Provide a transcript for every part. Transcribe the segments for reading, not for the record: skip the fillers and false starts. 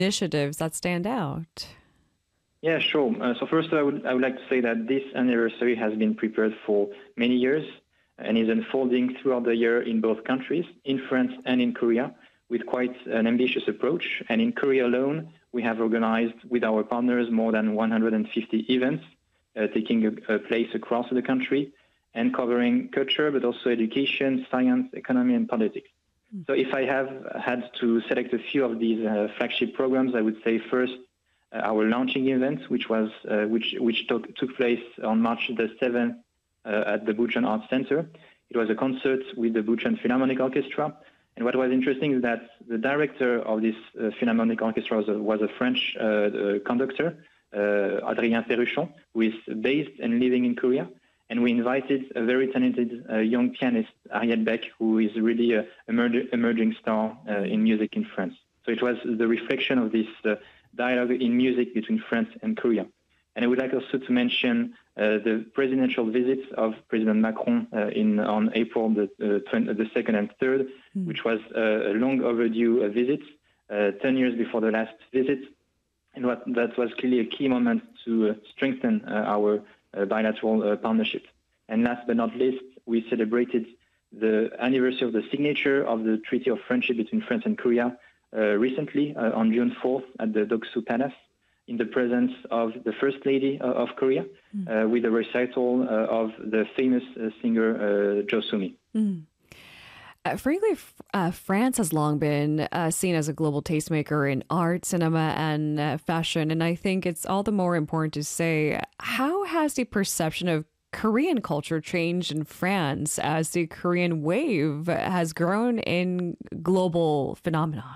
initiatives that stand out? Yeah, sure. So first, I would like to say that this anniversary has been prepared for many years and is unfolding throughout the year in both countries, in France and in Korea, with quite an ambitious approach. And in Korea alone, we have organized with our partners more than 150 events taking a place across the country and covering culture, but also education, science, economy, and politics. So if I have had to select a few of these flagship programs, I would say first our launching event, which took place on March the 7th at the Bucheon Arts Center. It was a concert with the Bucheon Philharmonic Orchestra. And what was interesting is that the director of this Philharmonic Orchestra was a French conductor, Adrien Perruchon, who is based and living in Korea. And we invited a very talented young pianist, Ariel Beck, who is really an emerging star in music in France. So it was the reflection of this dialogue in music between France and Korea. And I would like also to mention the presidential visits of President Macron on April the 2nd and 3rd, which was a long overdue visit, 10 years before the last visit. And that was clearly a key moment to strengthen our bilateral partnership. And last but not least, we celebrated the anniversary of the signature of the Treaty of Friendship between France and Korea recently on June 4th at the Doksu Palace in the presence of the First Lady of Korea with a recital of the famous singer Jo Sumi. Frankly, France has long been seen as a global tastemaker in art, cinema, and fashion. And I think it's all the more important to say, how has the perception of Korean culture changed in France as the Korean wave has grown in global phenomenon?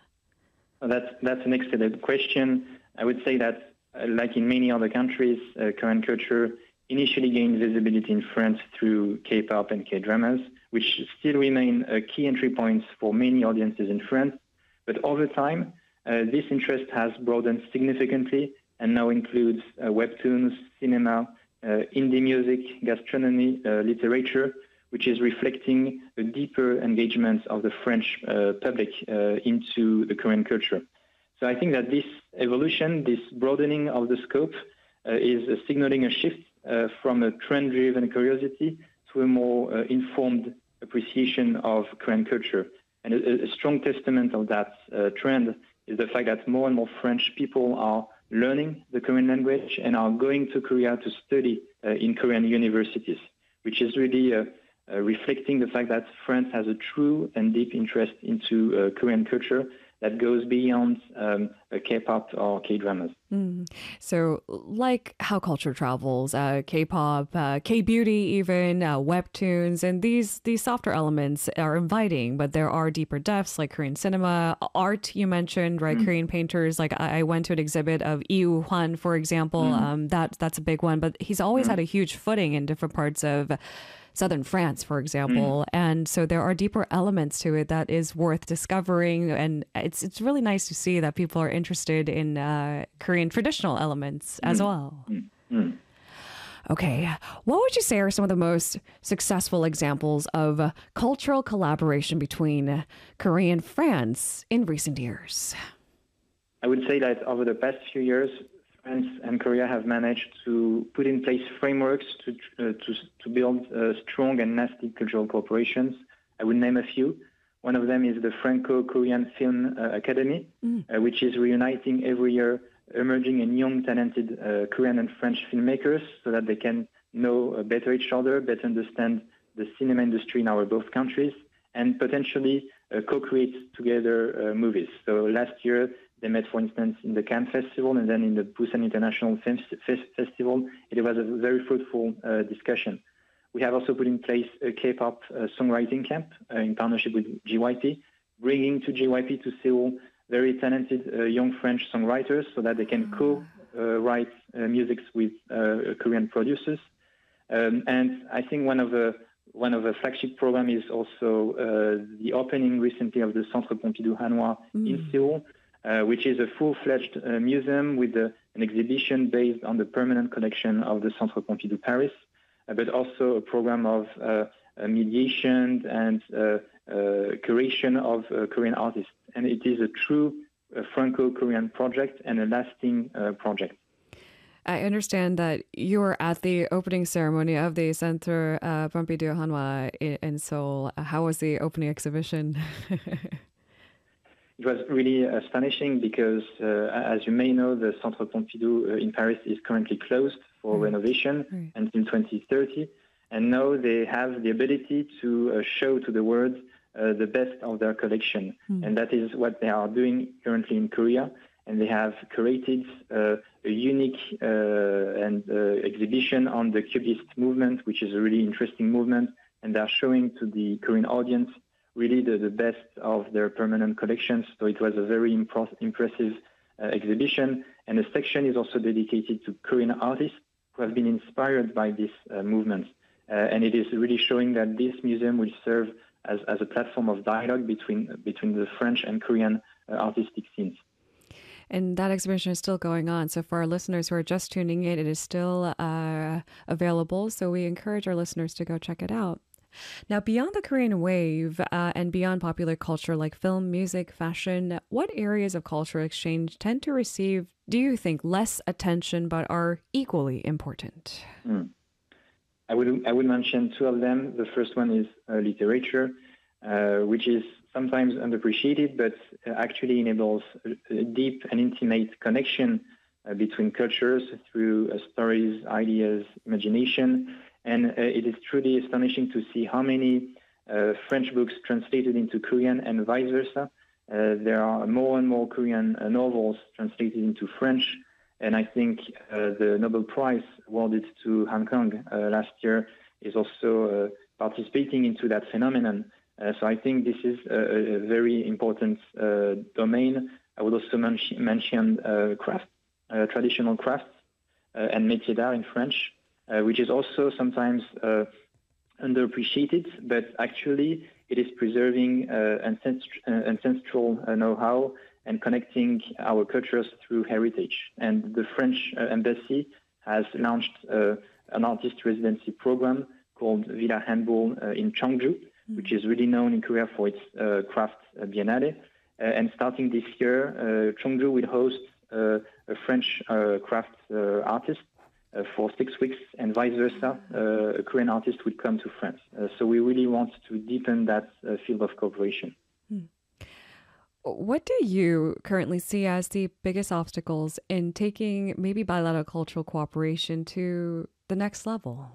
That's an excellent question. I would say that, like in many other countries, Korean culture initially gained visibility in France through K-pop and K-dramas, which still remain key entry points for many audiences in France. But over time, this interest has broadened significantly and now includes webtoons, cinema, indie music, gastronomy, literature, which is reflecting a deeper engagement of the French public into the Korean culture. So I think that this evolution, this broadening of the scope, is signaling a shift from a trend-driven curiosity to a more informed appreciation of Korean culture. And a strong testament of that trend is the fact that more and more French people are learning the Korean language and are going to Korea to study in Korean universities, which is really reflecting the fact that France has a true and deep interest into Korean culture that goes beyond K-pop or K-dramas. So like how culture travels, K-pop, K-beauty even, webtoons, and these softer elements are inviting, but there are deeper depths like Korean cinema, art you mentioned, right? Korean painters, like I went to an exhibit of Lee Woo-hwan, for example. That's a big one, but he's always had a huge footing in different parts of southern France, for example. And so there are deeper elements to it that is worth discovering. And it's really nice to see that people are interested in Korean traditional elements as well. Okay. What would you say are some of the most successful examples of cultural collaboration between Korea and France in recent years? I would say that over the past few years, France and Korea have managed to put in place frameworks to build strong and lasting cultural cooperations. I would name a few. One of them is the Franco-Korean Film Academy, which is reuniting every year emerging and young talented Korean and French filmmakers so that they can know better each other, better understand the cinema industry in our both countries, and potentially co-create together movies. So last year, they met, for instance, in the Cannes Festival and then in the Busan International Film Festival. It was a very fruitful discussion. We have also put in place a K-pop songwriting camp in partnership with JYP, bringing to JYP to Seoul very talented young French songwriters so that they can co-write music with Korean producers. And I think one of the flagship program is also the opening recently of the Centre Pompidou Hanois in Seoul, which is a full-fledged museum with an exhibition based on the permanent collection of the Centre Pompidou Paris, but also a program of mediation and curation of Korean artists. And it is a true a Franco-Korean project and a lasting project. I understand that you were at the opening ceremony of the Centre Pompidou Hanwha in Seoul. How was the opening exhibition? It was really astonishing because, as you may know, the Centre Pompidou in Paris is currently closed for renovation until 2030. And now they have the ability to show to the world the best of their collection. And that is what they are doing currently in Korea. And they have created a unique exhibition on the Cubist movement, which is a really interesting movement. And they're showing to the Korean audience really the best of their permanent collections. So it was a very impressive exhibition. And the section is also dedicated to Korean artists who have been inspired by this movement. And it is really showing that this museum will serve as a platform of dialogue between the French and Korean artistic scenes. And that exhibition is still going on. So for our listeners who are just tuning in, it is still available. So we encourage our listeners to go check it out. Now, beyond the Korean wave and beyond popular culture like film, music, fashion, what areas of cultural exchange tend to receive, do you think, less attention but are equally important? I would mention two of them. The first one is literature, which is sometimes underappreciated, but actually enables a deep and intimate connection between cultures through stories, ideas, imagination. And it is truly astonishing to see how many French books translated into Korean and vice versa. There are more and more Korean novels translated into French. And I think the Nobel Prize awarded to Hong Kong last year is also participating into that phenomenon. So I think this is a very important domain. I would also mention crafts, traditional crafts, and métiers d'art in French, which is also sometimes underappreciated, but actually it is preserving ancestral know-how and connecting our cultures through heritage. And the French embassy has launched an artist residency program called Villa Handball in Cheongju, which is really known in Korea for its craft biennale. And starting this year, Cheongju will host a French craft artist for 6 weeks, and vice versa. A Korean artist would come to France. So we really want to deepen that field of cooperation. What do you currently see as the biggest obstacles in taking maybe bilateral cultural cooperation to the next level?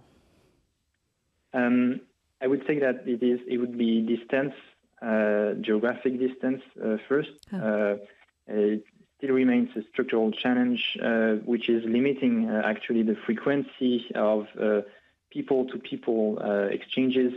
I would say that it would be distance, geographic distance first. It still remains a structural challenge, which is limiting actually the frequency of people-to-people exchanges.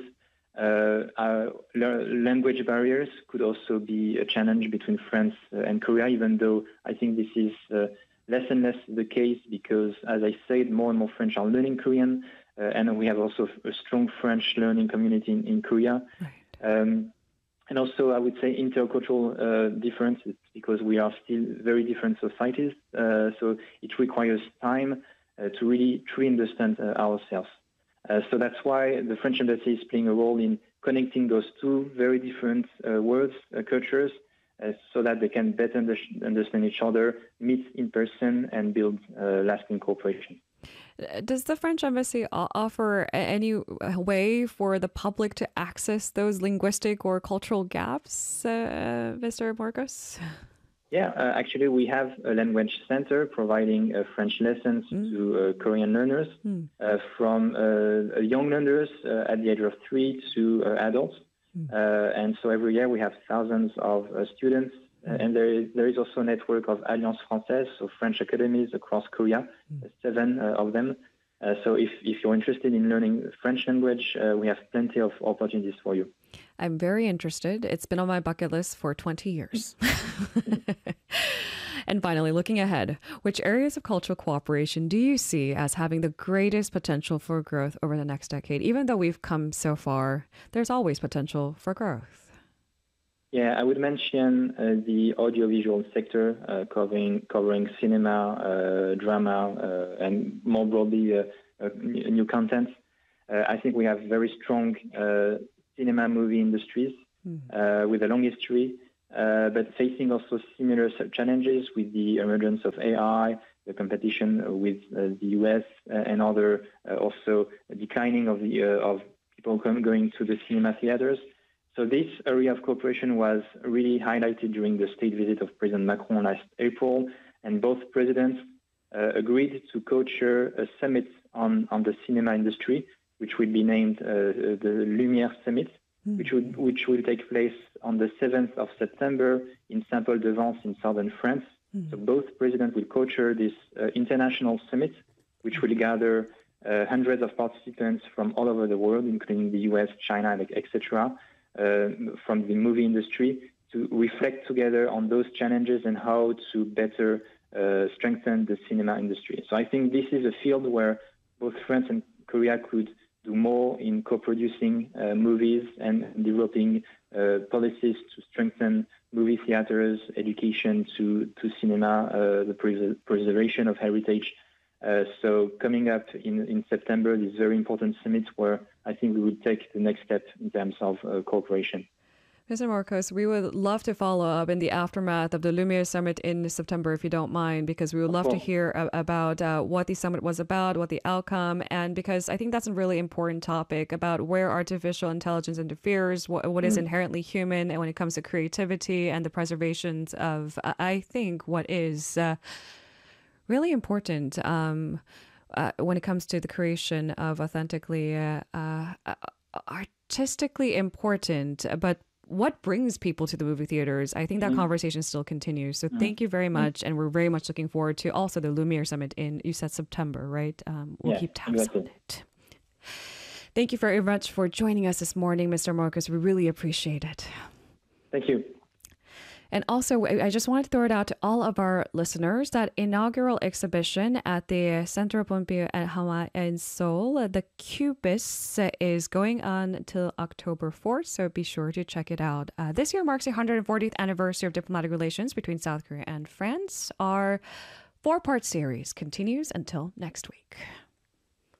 Language barriers could also be a challenge between France and Korea, even though I think this is less and less the case because, as I said, more and more French are learning Korean, and we have also a strong French learning community in Korea. Right. And also, I would say intercultural differences because we are still very different societies. So it requires time to really truly understand ourselves. So that's why the French embassy is playing a role in connecting those two very different worlds, cultures, so that they can better understand each other, meet in person, and build lasting cooperation. Does the French embassy offer any way for the public to access those linguistic or cultural gaps, Mr. Marcos? Yeah, actually, we have a language center providing French lessons to Korean learners from young learners at the age of 3 to adults. And so every year we have thousands of students. And there is also a network of Alliance Française, so French academies across Korea, 7 of them. So if you're interested in learning French language, we have plenty of opportunities for you. I'm very interested. It's been on my bucket list for 20 years. And finally, looking ahead, which areas of cultural cooperation do you see as having the greatest potential for growth over the next decade? Even though we've come so far, there's always potential for growth. Yeah, I would mention the audiovisual sector, covering cinema, drama, and more broadly, new content. I think we have very strong cinema movie industries with a long history. but facing also similar challenges with the emergence of AI, the competition with the US and other also declining of the of people going to the cinema theaters. So this area of cooperation was really highlighted during the state visit of President Macron last April, and both presidents agreed to co-chair a summit on the cinema industry, which will be named the Lumière Summit, which will take place on the 7th of September in Saint-Paul-de-Vence in southern France. So both presidents will co-chair this international summit, which will gather hundreds of participants from all over the world, including the US, China, etc., from the movie industry, to reflect together on those challenges and how to better strengthen the cinema industry. So I think this is a field where both France and Korea could do more in co-producing movies and developing policies to strengthen movie theaters, education to cinema, the preservation of heritage. So coming up in September, this very important summit where I think we will take the next step in terms of cooperation. Mr. Marcos, we would love to follow up in the aftermath of the Lumiere Summit in September, if you don't mind, because we would love to hear about what the summit was about, what the outcome, and because I think that's a really important topic about where artificial intelligence interferes, what is inherently human, and when it comes to creativity and the preservation of, I think, what is really important when it comes to the creation of authentically, artistically important, but what brings people to the movie theaters? I think that conversation still continues. So thank you very much. And we're very much looking forward to also the Lumiere Summit in, you said September, right? We'll keep tabs on it. Thank you very much for joining us this morning, Mr. Marcos. We really appreciate it. Thank you. And also, I just wanted to throw it out to all of our listeners that inaugural exhibition at the Centre Pompidou at Hawaii in Seoul, the Cubist, is going on until October 4th, so be sure to check it out. This year marks the 140th anniversary of diplomatic relations between South Korea and France. Our 4-part series continues until next week.